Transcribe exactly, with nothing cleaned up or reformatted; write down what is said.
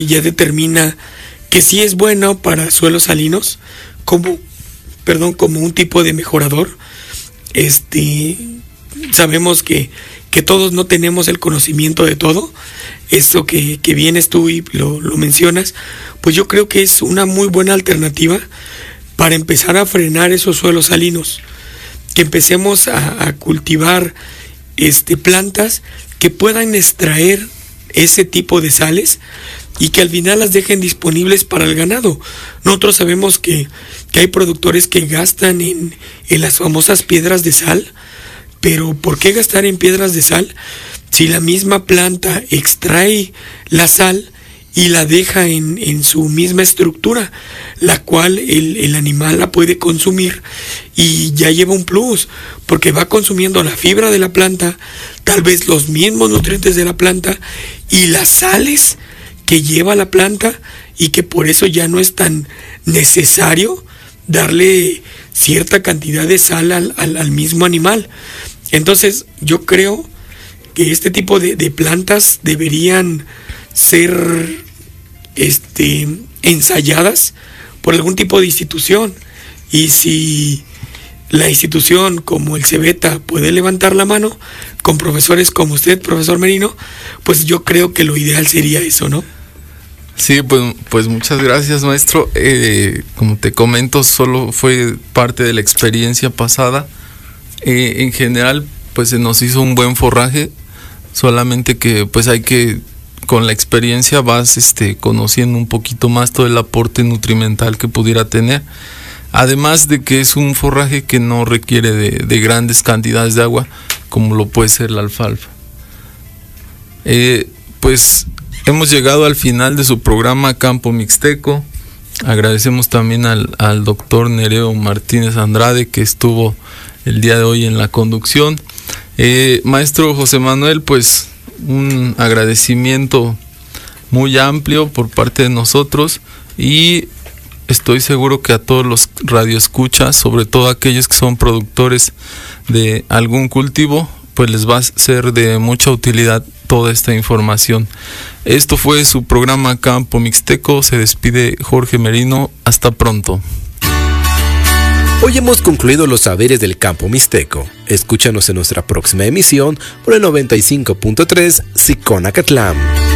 ya determina que sí es bueno para suelos salinos, como, perdón, como un tipo de mejorador. Este, sabemos que, que todos no tenemos el conocimiento de todo. Eso que, que vienes tú y lo, lo mencionas, pues yo creo que es una muy buena alternativa para empezar a frenar esos suelos salinos. Que empecemos a, a cultivar este, plantas que puedan extraer ese tipo de sales y que al final las dejen disponibles para el ganado. Nosotros sabemos que, que hay productores que gastan en, en las famosas piedras de sal, pero ¿por qué gastar en piedras de sal si la misma planta extrae la sal y la deja en, en su misma estructura, la cual el, el animal la puede consumir y ya lleva un plus, porque va consumiendo la fibra de la planta, tal vez los mismos nutrientes de la planta y las sales que lleva la planta, y que por eso ya no es tan necesario darle cierta cantidad de sal al, al, al mismo animal. Entonces yo creo que este tipo de, de plantas deberían ser este, ensayadas por algún tipo de institución, y si la institución como el CEBETA puede levantar la mano con profesores como usted, profesor Merino, pues yo creo que lo ideal sería eso, ¿no? Sí, pues, pues muchas gracias, maestro. Eh, como te comento, solo fue parte de la experiencia pasada. Eh, en general, pues se nos hizo un buen forraje, solamente que pues hay que, con la experiencia vas este, conociendo un poquito más todo el aporte nutrimental que pudiera tener. Además de que es un forraje que no requiere de, de grandes cantidades de agua, como lo puede ser la alfalfa. Eh, pues hemos llegado al final de su programa Campo Mixteco. Agradecemos también al, al doctor Nereo Martínez Andrade, que estuvo el día de hoy en la conducción. Eh, maestro José Manuel, pues un agradecimiento muy amplio por parte de nosotros, y estoy seguro que a todos los radioescuchas, sobre todo aquellos que son productores de algún cultivo, pues les va a ser de mucha utilidad toda esta información. Esto fue su programa Campo Mixteco. Se despide Jorge Merino. Hasta pronto. Hoy hemos concluido los saberes del Campo Mixteco. Escúchanos en nuestra próxima emisión por el noventa y cinco punto tres Xiconacatlán.